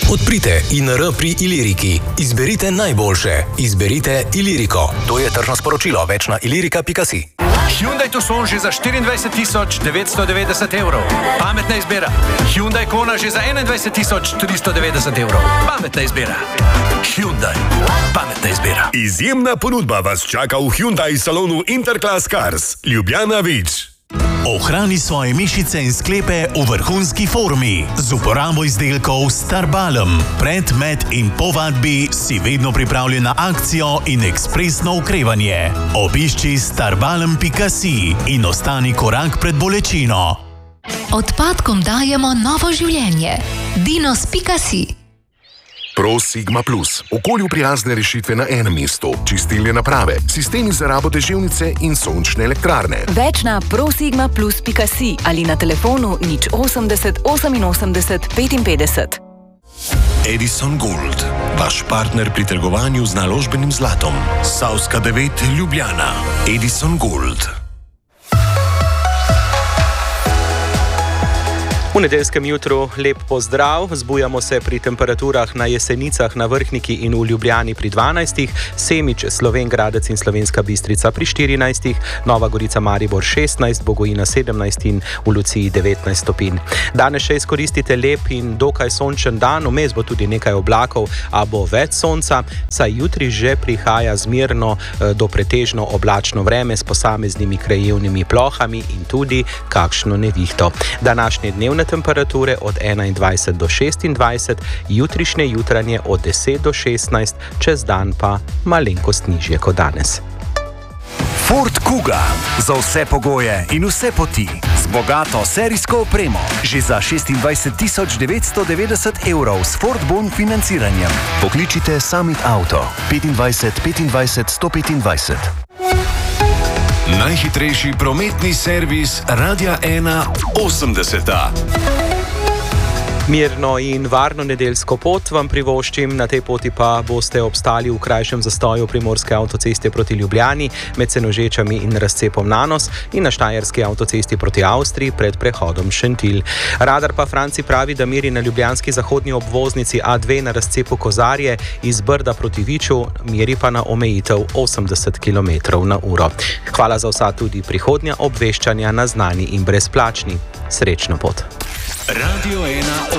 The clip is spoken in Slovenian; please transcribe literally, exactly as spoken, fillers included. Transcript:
Odprite I N R pri Iliriki. Izberite najboljše. Izberite Iliriko. To je tržno sporočilo. Več na ilirika pika si. Hyundai Tucson že za štiriindvajset tisoč devetsto devetdeset evrov. Pametna izbira. Hyundai Kona že za enaindvajset tisoč tristo devetdeset evrov. Pametna izbira. Hyundai. Pametna izbira. Izjemna ponudba vas čaka v Hyundai salonu Interclass Cars. Ljubljana Vič. Ohrani svoje mišice in sklepe v vrhunski formi z uporabo izdelkov Starbalm. Pred, med in po vadbi si vedno pripravljen na akcijo in ekspresno okrevanje. Obišči starbalm pika si in ostani korak pred bolečino. Odpadkom dajemo novo življenje. dinos pika si. Pro Sigma Plus. Okolju prijazne rešitve na enem mestu. Čistilne naprave, sistemi za rabo deževnice in sončne elektrarne. Več na prosigma plus pika si ali na telefonu nič osemdeset oseminosemdeset petinpetdeset. Edison Gold. Vaš partner pri trgovanju z naložbenim zlatom. Savska devet Ljubljana. Edison Gold. V nedeljskem jutru lep pozdrav, zbujamo se pri temperaturah na Jesenicah, na Vrhniki in v Ljubljani pri dvanajstih, Semič, Slovenj Gradec in Slovenska Bistrica pri štirinajstih, Nova Gorica Maribor šestnajst, Bogojina sedemnajst in v Luciji devetnajst stopinj. Danes še izkoristite lep in dokaj sončen dan, vmes bo tudi nekaj oblakov, a bo več sonca, saj jutri že prihaja zmerno do pretežno oblačno vreme s posameznimi krajevnimi plohami in tudi kakšno nevihto. Današnje dnevne temperature od enaindvajset do šestindvajset, jutrišnje jutranje od deset do šestnajst, čez dan pa malenkost nižje kot danes. Ford Kuga. Za vse pogoje in vse poti. Z bogato serijsko opremo. Že za šestindvajset tisoč devetsto devetdeset evrov s Ford Bon financiranjem. Pokličite Summit Auto. petindvajset petindvajset sto petindvajset. Najhitrejši prometni servis Radia ena osemdeseta. Mirno in varno nedeljsko pot vam privoščim, na tej poti pa boste obstali v krajšem zastoju primorske avtoceste proti Ljubljani med Senožečami in razcepom Nanos in na štajerski avtocesti proti Avstriji pred prehodom Šentilj. Radar pa Franci pravi, da meri na ljubljanski zahodni obvoznici A dve na razcepu Kozarje iz Brda proti Viču, meri pa na omejitev osemdeset kilometrov na uro. Hvala za vsa tudi prihodnja obveščanja na znani in brezplačni. Srečno pot. Radio ena